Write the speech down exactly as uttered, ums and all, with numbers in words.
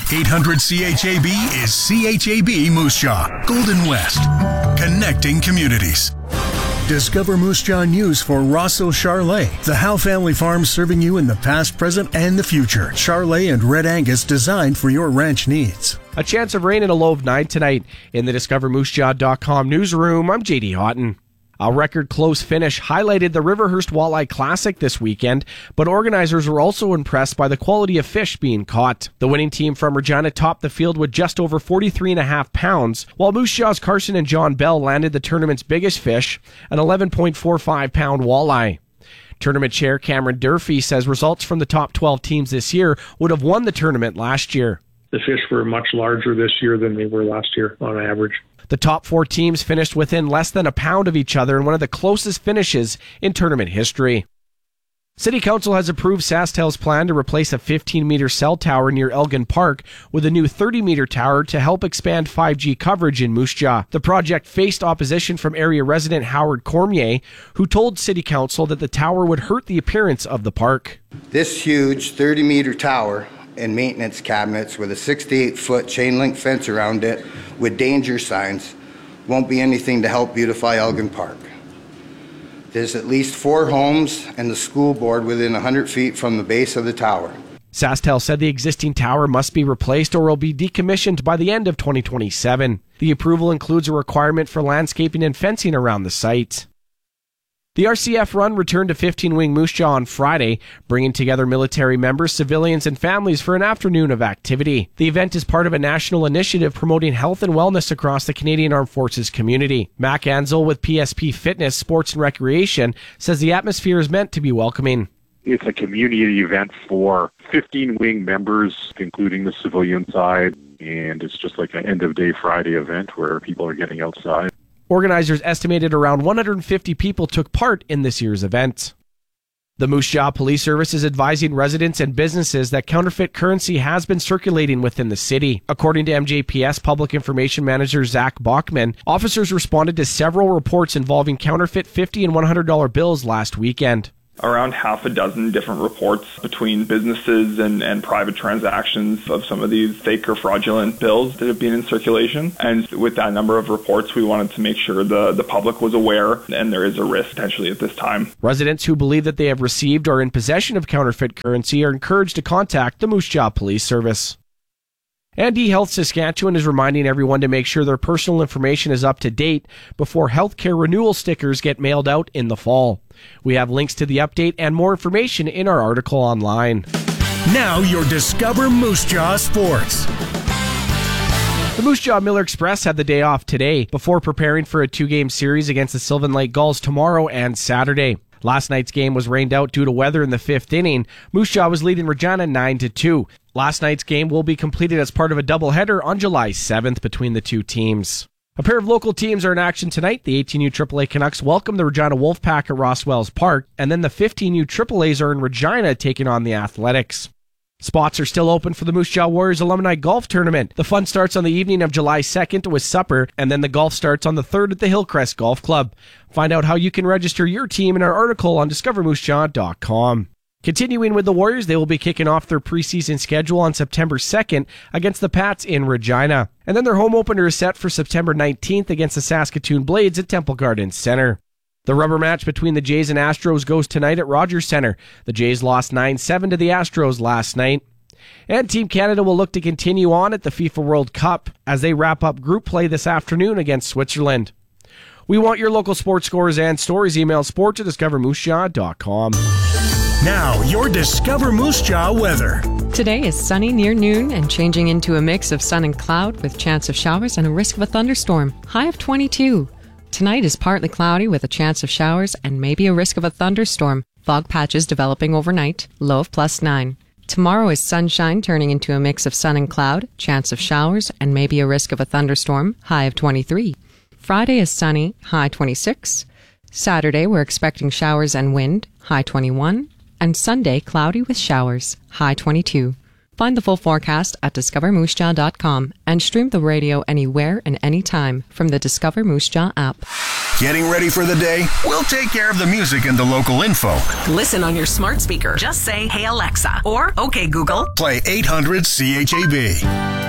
eight hundred C H A B is C H A B Moose Jaw, Golden West, connecting communities. Discover Moose Jaw News for Rosso Charlet, the Howe family farm serving you in the past, present, and the future. Charlet and Red Angus designed for your ranch needs. A chance of rain and a low of nine tonight. In the Discover Moose Jaw dot com newsroom, I'm J D Houghton. A record close finish highlighted the Riverhurst Walleye Classic this weekend, but organizers were also impressed by the quality of fish being caught. The winning team from Regina topped the field with just over forty-three and a half pounds, while Moose Jaw's Carson and John Bell landed the tournament's biggest fish, an eleven point four five pound walleye. Tournament chair Cameron Durfee says results from the top twelve teams this year would have won the tournament last year. The fish were much larger this year than they were last year on average. The top four teams finished within less than a pound of each other in one of the closest finishes in tournament history. City Council has approved SaskTel's plan to replace a fifteen meter cell tower near Elgin Park with a new thirty meter tower to help expand five G coverage in Moose Jaw. The project faced opposition from area resident Howard Cormier, who told City Council that the tower would hurt the appearance of the park. This huge thirty meter tower and maintenance cabinets with a sixty-eight foot chain link fence around it with danger signs won't be anything to help beautify Elgin Park. There's at least four homes and the school board within one hundred feet from the base of the tower. SaskTel said the existing tower must be replaced or will be decommissioned by the end of twenty twenty-seven. The approval includes a requirement for landscaping and fencing around the site. The R C F run returned to fifteen wing Moose Jaw on Friday, bringing together military members, civilians, and families for an afternoon of activity. The event is part of a national initiative promoting health and wellness across the Canadian Armed Forces community. Mac Ansel with P S P Fitness, Sports and Recreation says the atmosphere is meant to be welcoming. It's a community event for fifteen wing members, including the civilian side, and it's just like an end-of-day Friday event where people are getting outside. Organizers estimated around one hundred fifty people took part in this year's event. The Moose Jaw Police Service is advising residents and businesses that counterfeit currency has been circulating within the city. According to M J P S Public Information Manager Zach Bachman, officers responded to several reports involving counterfeit fifty and one hundred dollar bills last weekend. Around half a dozen different reports between businesses and, and private transactions of some of these fake or fraudulent bills that have been in circulation. And with that number of reports, we wanted to make sure the, the public was aware and there is a risk potentially at this time. Residents who believe that they have received or are in possession of counterfeit currency are encouraged to contact the Moose Jaw Police Service. And eHealth Saskatchewan is reminding everyone to make sure their personal information is up to date before healthcare renewal stickers get mailed out in the fall. We have links to the update and more information in our article online. Now your Discover Moose Jaw Sports. The Moose Jaw Miller Express had the day off today before preparing for a two-game series against the Sylvan Lake Gulls tomorrow and Saturday. Last night's game was rained out due to weather in the fifth inning. Moose Jaw was leading Regina nine to two. Last night's game will be completed as part of a doubleheader on July seventh between the two teams. A pair of local teams are in action tonight. The eighteen U triple A Canucks welcome the Regina Wolfpack at Rosswells Park, and then the fifteen U triple A's are in Regina taking on the Athletics. Spots are still open for the Moose Jaw Warriors Alumni Golf Tournament. The fun starts on the evening of July second with supper, and then the golf starts on the third at the Hillcrest Golf Club. Find out how you can register your team in our article on Discover Moose Jaw dot com. Continuing with the Warriors, they will be kicking off their preseason schedule on September second against the Pats in Regina. And then their home opener is set for September nineteenth against the Saskatoon Blades at Temple Gardens Center. The rubber match between the Jays and Astros goes tonight at Rogers Center. The Jays lost nine seven to the Astros last night. And Team Canada will look to continue on at the FIFA World Cup as they wrap up group play this afternoon against Switzerland. We want your local sports scores and stories. Email sport to Discover Moose Jaw dot com. Now, your Discover Moose Jaw weather. Today is sunny near noon and changing into a mix of sun and cloud with chance of showers and a risk of a thunderstorm. High of twenty-two. Tonight is partly cloudy with a chance of showers and maybe a risk of a thunderstorm. Fog patches developing overnight. Low of plus nine. Tomorrow is sunshine turning into a mix of sun and cloud, chance of showers, and maybe a risk of a thunderstorm. High of twenty-three. Friday is sunny. High twenty-six. Saturday we're expecting showers and wind. High twenty-one. And Sunday, cloudy with showers, high twenty-two. Find the full forecast at Discover Moose Jaw dot com and stream the radio anywhere and anytime from the Discover Moose Jaw app. Getting ready for the day? We'll take care of the music and the local info. Listen on your smart speaker. Just say, "Hey Alexa," or "Okay Google." Play eight hundred C H A B.